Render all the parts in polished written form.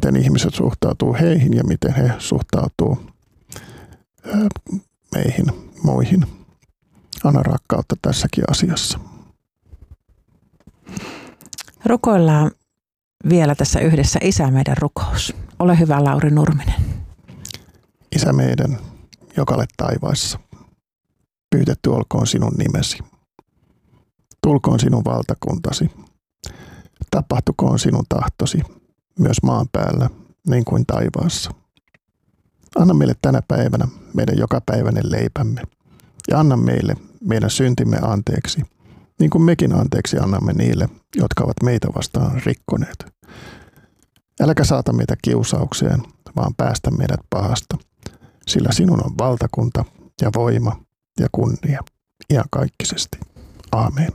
miten ihmiset suhtautuu heihin ja miten he suhtautuu meihin, muihin. Anna rakkautta tässäkin asiassa. Rukoillaan vielä tässä yhdessä Isä meidän rukous. Ole hyvä, Lauri Nurminen. Isä meidän, joka olet taivaissa, pyytetty olkoon sinun nimesi. Tulkoon sinun valtakuntasi. Tapahtukoon sinun tahtosi myös maan päällä niin kuin taivaassa. Anna meille tänä päivänä meidän jokapäiväinen leipämme ja anna meille meidän syntimme anteeksi, niin kuin mekin anteeksi annamme niille, jotka ovat meitä vastaan rikkoneet. Äläkä saata meitä kiusaukseen, vaan päästä meidät pahasta, sillä sinun on valtakunta ja voima ja kunnia iankaikkisesti. Aamen.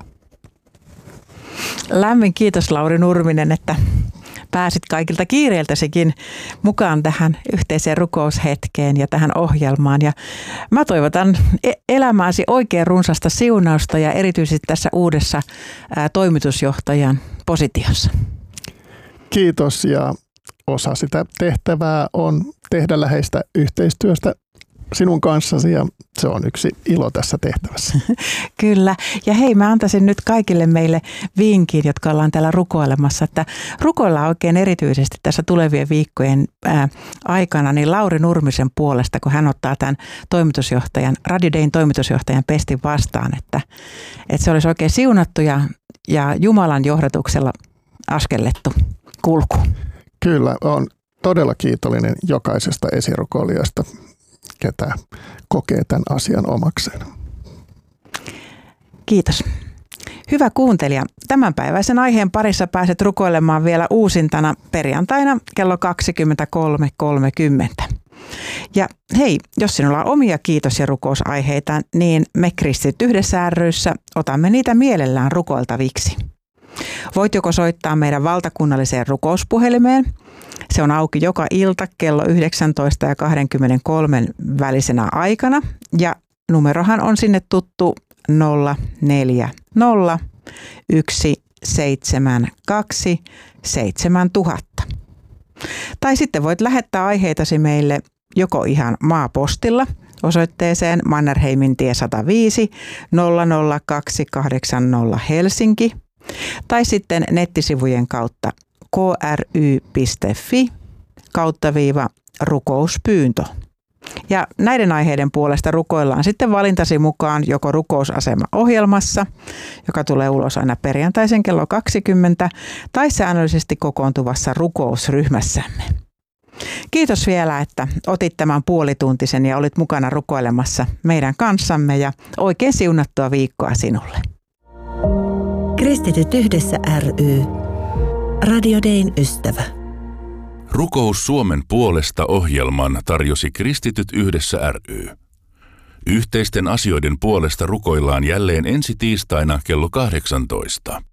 Lämmin kiitos, Lauri Nurminen, että pääsit kaikilta kiireiltäsikin mukaan tähän yhteiseen rukoushetkeen ja tähän ohjelmaan. Ja mä toivotan elämääsi oikein runsasta siunausta ja erityisesti tässä uudessa toimitusjohtajan positiossa. Kiitos, ja osa sitä tehtävää on tehdä läheistä yhteistyöstä sinun kanssasi, ja se on yksi ilo tässä tehtävässä. Kyllä. Ja hei, mä antaisin nyt kaikille meille vinkin, jotka ollaan täällä rukoilemassa, että rukoillaan oikein erityisesti tässä tulevien viikkojen aikana niin Lauri Nurmisen puolesta, kun hän ottaa tämän toimitusjohtajan, Radio Dayn toimitusjohtajan pestin vastaan, että se olisi oikein siunattu ja Jumalan johdatuksella askellettu kulku. Kyllä, olen todella kiitollinen jokaisesta esirukoilijasta, ketä kokee tämän asian omakseen. Kiitos. Hyvä kuuntelija, tämänpäiväisen aiheen parissa pääset rukoilemaan vielä uusintana perjantaina kello 23.30. Ja hei, jos sinulla on omia kiitos- ja rukousaiheita, niin me Kristityt yhdessä ry:ssä otamme niitä mielellään rukoiltaviksi. Voit joko soittaa meidän valtakunnalliseen rukouspuhelimeen. Se on auki joka ilta kello 19 ja 23 välisenä aikana. Ja numerohan on sinne tuttu 040 172 7000. Tai sitten voit lähettää aiheitasi meille joko ihan maapostilla osoitteeseen Mannerheimintie 105 00280 Helsinki. Tai sitten nettisivujen kautta kry.fi/rukouspyyntö. Ja näiden aiheiden puolesta rukoillaan sitten valintasi mukaan joko rukousasema-ohjelmassa, joka tulee ulos aina perjantaisen kello 20, tai säännöllisesti kokoontuvassa rukousryhmässämme. Kiitos vielä, että otit tämän puolituntisen ja olit mukana rukoilemassa meidän kanssamme, ja oikein siunattua viikkoa sinulle. Kristityt yhdessä ry. Radio Dayn ystävä. Rukous Suomen puolesta -ohjelman tarjosi Kristityt yhdessä ry. Yhteisten asioiden puolesta rukoillaan jälleen ensi tiistaina kello 18.